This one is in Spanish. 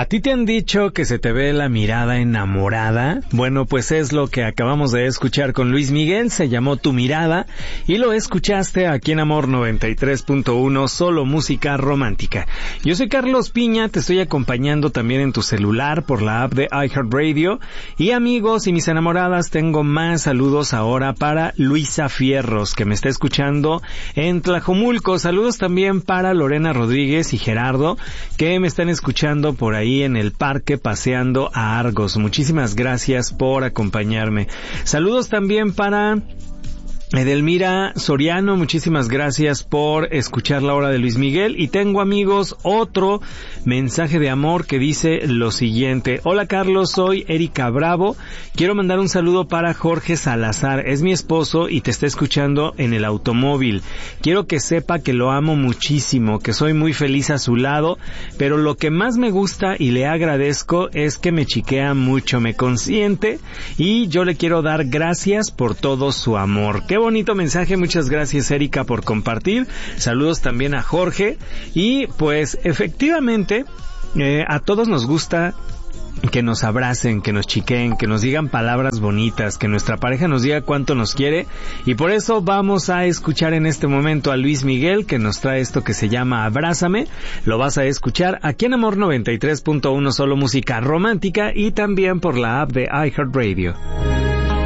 ¿A ti te han dicho que se te ve la mirada enamorada? Bueno, pues es lo que acabamos de escuchar con Luis Miguel, se llamó Tu Mirada, y lo escuchaste aquí en Amor 93.1, solo música romántica. Yo soy Carlos Piña, te estoy acompañando también en tu celular por la app de iHeartRadio. Y amigos y mis enamoradas, tengo más saludos ahora para Luisa Fierros, que me está escuchando en Tlajomulco. Saludos también para Lorena Rodríguez y Gerardo, que me están escuchando por ahí en el parque paseando a Argos. Muchísimas gracias por acompañarme. Saludos también para Edelmira Soriano, muchísimas gracias por escuchar la hora de Luis Miguel. Y tengo, amigos, otro mensaje de amor que dice lo siguiente: hola Carlos, soy Erika Bravo, quiero mandar un saludo para Jorge Salazar, es mi esposo y te está escuchando en el automóvil. Quiero que sepa que lo amo muchísimo, que soy muy feliz a su lado, pero lo que más me gusta y le agradezco es que me chiquea mucho, me consiente, y yo le quiero dar gracias por todo su amor. Qué bonito mensaje, muchas gracias Erika por compartir. Saludos también a Jorge. Y pues efectivamente a todos nos gusta que nos abracen, que nos chiqueen, que nos digan palabras bonitas, que nuestra pareja nos diga cuánto nos quiere. Y por eso vamos a escuchar en este momento a Luis Miguel, que nos trae esto que se llama Abrázame. Lo vas a escuchar aquí en Amor 93.1, solo música romántica, y también por la app de iHeartRadio.